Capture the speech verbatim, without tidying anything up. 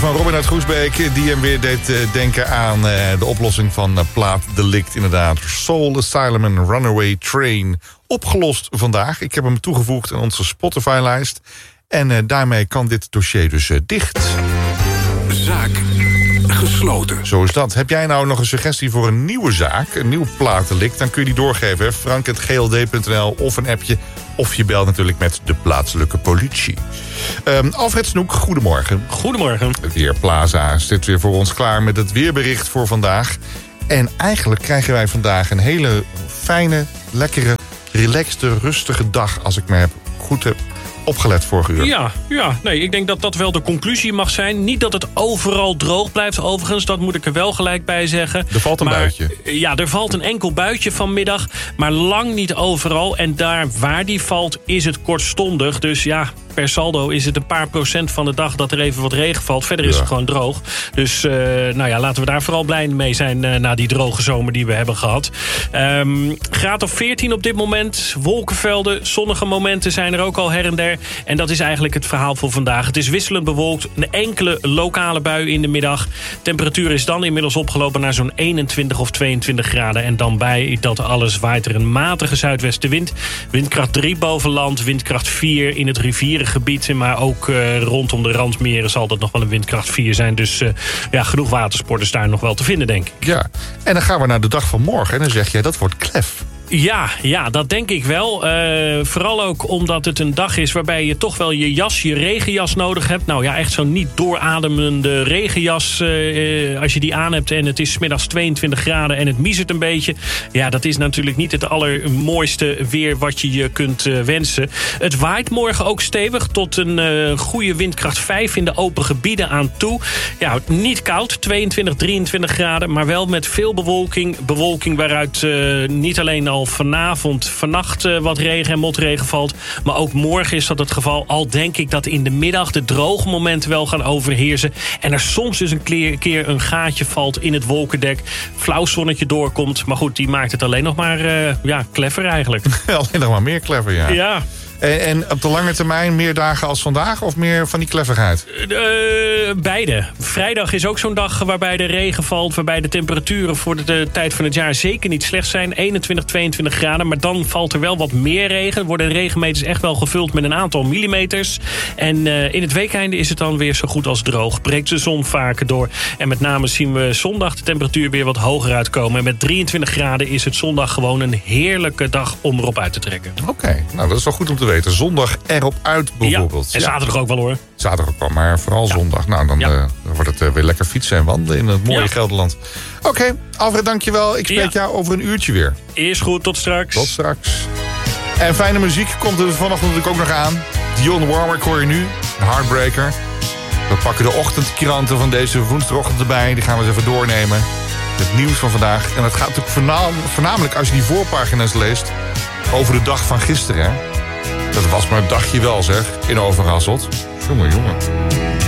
van Robin uit Groesbeek... die hem weer deed uh, denken aan uh, de oplossing van uh, plaatdelict. Inderdaad, Soul Asylum en Runaway Train. Opgelost vandaag. Ik heb hem toegevoegd aan onze Spotify-lijst. En uh, daarmee kan dit dossier dus uh, dicht. Zaak gesloten. Zo is dat. Heb jij nou nog een suggestie voor een nieuwe zaak? Een nieuw plaatdelict? Dan kun je die doorgeven. frank at g l d punt n l of een appje. Of je belt natuurlijk met de plaatselijke politie. Um, Alfred Snoek, goedemorgen. Goedemorgen. Weerplaza zit weer voor ons klaar met het weerbericht voor vandaag. En eigenlijk krijgen wij vandaag een hele fijne, lekkere, relaxte, rustige dag... als ik me heb goed heb opgelet vorige uur. Ja, ja, nee, ik denk dat dat wel de conclusie mag zijn. Niet dat het overal droog blijft overigens, dat moet ik er wel gelijk bij zeggen. Er valt een maar, buitje. Ja, er valt een enkel buitje vanmiddag, maar lang niet overal. En daar waar die valt is het kortstondig, dus ja... Per saldo is het een paar procent van de dag dat er even wat regen valt. Verder is ja. het gewoon droog. Dus uh, nou ja, laten we daar vooral blij mee zijn uh, na die droge zomer die we hebben gehad. Um, graad of veertien op dit moment. Wolkenvelden, zonnige momenten zijn er ook al her en der. En dat is eigenlijk het verhaal voor vandaag. Het is wisselend bewolkt. Een enkele lokale bui in de middag. Temperatuur is dan inmiddels opgelopen naar zo'n eenentwintig of tweeëntwintig graden. En dan bij dat alles waait er een matige zuidwestenwind. Windkracht drie boven land, windkracht vier in het rivieren. Gebieden, maar ook uh, rondom de randmeren zal dat nog wel een windkracht vier zijn. Dus uh, ja, genoeg watersport is daar nog wel te vinden, denk ik. Ja, en dan gaan we naar de dag van morgen en dan zeg jij dat wordt klef. Ja, ja, dat denk ik wel. Uh, vooral ook omdat het een dag is waarbij je toch wel je jas, je regenjas nodig hebt. Nou ja, echt zo'n niet doorademende regenjas uh, als je die aan hebt en het is 's middags tweeëntwintig graden en het miezert een beetje. Ja, dat is natuurlijk niet het allermooiste weer wat je je kunt uh, wensen. Het waait morgen ook stevig tot een uh, goede windkracht vijf in de open gebieden aan toe. Ja, niet koud, tweeëntwintig, drieëntwintig graden, maar wel met veel bewolking. Bewolking waaruit uh, niet alleen al vanavond, vannacht uh, wat regen en motregen valt. Maar ook morgen is dat het geval. Al denk ik dat in de middag de droge momenten wel gaan overheersen. En er soms dus een keer een gaatje valt in het wolkendek. Flauw zonnetje doorkomt. Maar goed, die maakt het alleen nog maar uh, ja, clever eigenlijk. Alleen nog maar meer clever, ja. Ja. En, en op de lange termijn meer dagen als vandaag of meer van die cleverheid? Uh, beide. Vrijdag is ook zo'n dag waarbij de regen valt, waarbij de temperaturen voor de, de tijd van het jaar zeker niet slecht zijn. eenentwintig, tweeëntwintig graden, maar dan valt er wel wat meer regen. Worden de regenmeters echt wel gevuld met een aantal millimeters. En uh, in het weekeinde is het dan weer zo goed als droog. Breekt de zon vaker door. En met name zien we zondag de temperatuur weer wat hoger uitkomen. En met drieëntwintig graden is het zondag gewoon een heerlijke dag om erop uit te trekken. Oké, okay, nou dat is wel goed om te weten. Zondag erop uit bijvoorbeeld. Ja, en zaterdag ja. ook wel hoor. Zaterdag ook wel, maar vooral ja. zondag. Nou, dan, ja. uh, dan wordt het uh, weer lekker fietsen en wandelen in het mooie ja. Gelderland. Oké, okay, Alfred, dankjewel. Ik spreek ja. jou over een uurtje weer. Is goed, tot straks. Tot straks. En fijne muziek komt er vanochtend natuurlijk ook nog aan. Dionne Warwick hoor je nu, een Heartbreaker. We pakken de ochtendkranten van deze woensdagochtend erbij. Die gaan we eens even doornemen. Het nieuws van vandaag. En dat gaat natuurlijk voornamelijk, voornamelijk als je die voorpagina's leest over de dag van gisteren, hè. Dat was maar een dagje wel, zeg, in Overhasselt. Jongen, jongen.